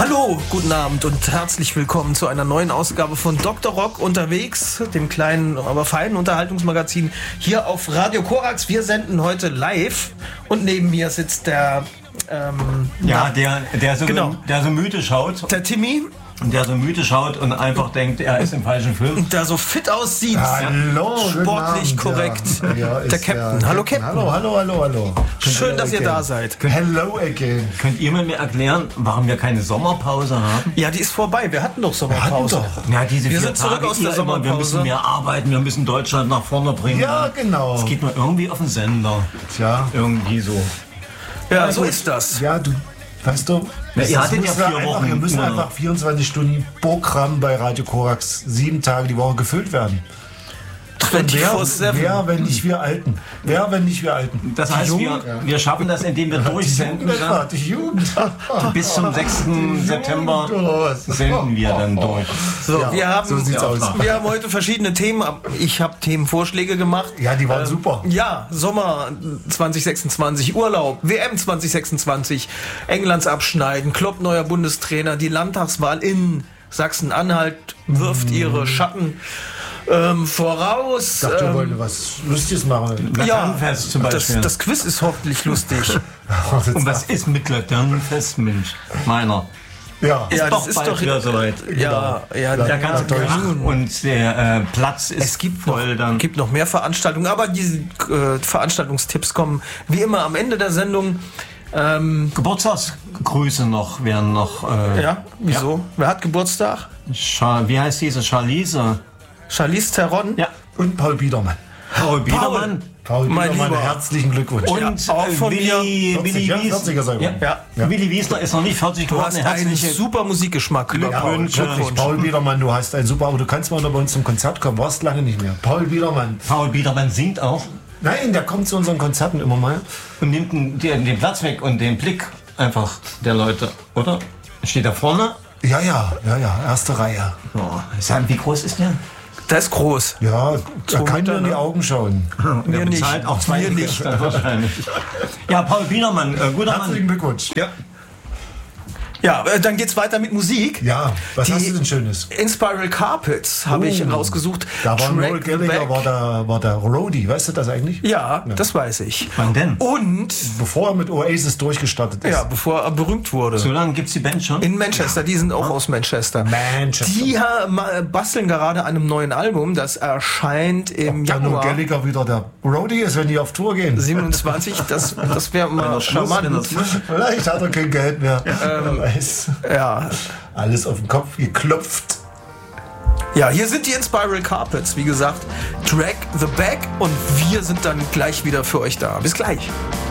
Hallo, guten Abend und herzlich willkommen zu einer neuen Ausgabe von Dr. Rock unterwegs, dem kleinen, aber feinen Unterhaltungsmagazin hier auf Radio Korax. Wir senden heute live und neben mir sitzt der der so müde schaut. Der Timmy. Der so müde schaut und einfach denkt, er ist im falschen Film. Der so fit aussieht. Hallo, sportlich korrekt. Ja, der Captain. Hallo Captain. Hallo. Schön, dass ihr da seid. Hello again. Könnt ihr mir erklären, warum wir keine Sommerpause haben? Ja, die ist vorbei. Wir hatten doch Sommerpause. Ja, diese wir 4 sind zurück Tage aus der Sommerpause. Wir müssen mehr arbeiten, wir müssen Deutschland nach vorne bringen. Ja, genau. Es geht nur irgendwie auf den Sender. Tja. Irgendwie so. Ja, so ist das. Ja, du, weißt du, ihr hattet ja 4 Wochen. Wir müssen einfach 24 Stunden Programm bei Radio Korax 7 Tage die Woche gefüllt werden. Wer, wenn nicht wir Alten? Das heißt, wir schaffen das, indem wir durchsenden. Die Jugend. Bis zum 6. September senden wir dann durch. So, ja, so sieht's aus. Wir haben heute verschiedene Themen. Ich habe Themenvorschläge gemacht. Ja, die waren super. Ja, Sommer 2026, Urlaub, WM 2026, Englands Abschneiden, Klopp neuer Bundestrainer, die Landtagswahl in Sachsen-Anhalt wirft ihre Schatten voraus. Ich dachte, wir wollten was Lustiges machen. Laternenfest zum Beispiel. Das Quiz ist hoffentlich lustig. Und was ist mit Laternenfest, Mensch? Meiner. Ja, Das ist doch wieder soweit. Ja, der ganze Krach und der Platz ist voll dann. Es gibt noch mehr Veranstaltungen, aber diese Veranstaltungstipps kommen wie immer am Ende der Sendung. Geburtstagsgrüße noch wären noch. Wieso? Ja. Wer hat Geburtstag? Wie heißt diese? Charlize Theron? Ja. Und Paul Biedermann. Paul Biedermann, Herzlichen Glückwunsch. Und auch von Willi Wiesler. Willi Wiesler ist noch nicht 40 Du geworden. hast einen super Musikgeschmack. Glückwünsche. Paul Biedermann, du hast ein super, aber du kannst mal bei uns zum Konzert kommen. Warst lange nicht mehr. Paul Biedermann singt auch. Nein, der kommt zu unseren Konzerten immer mal. Und nimmt den Platz weg und den Blick einfach der Leute, oder? Steht da vorne? Ja, erste Reihe. Oh, wie groß ist der? Der ist groß. Ja, er kann mir in die Augen schauen. Mir nicht. Auch 2 nicht. Wahrscheinlich. Ja, Paul Biedermann, guter Mann. Herzlichen Glückwunsch. Ja, dann geht's weiter mit Musik. Ja, was hast du denn Schönes? Inspiral Carpets habe ich rausgesucht. Da war Noel Gallagher, war der Roadie, weißt du das eigentlich? Ja, das weiß ich. Wann denn? Und bevor er mit Oasis durchgestartet ist. Ja, bevor er berühmt wurde. So lange gibt's die Band schon? In Manchester, die sind auch aus Manchester. Die basteln gerade an einem neuen Album, das erscheint im Januar. Noel Gallagher wieder der Roadie ist, wenn die auf Tour gehen. 27, das wäre mal charmant. Vielleicht hat er kein Geld mehr. Ja. Alles auf den Kopf geklopft. Ja, hier sind die Inspiral Carpets. Wie gesagt, Drag the Back und wir sind dann gleich wieder für euch da. Bis gleich.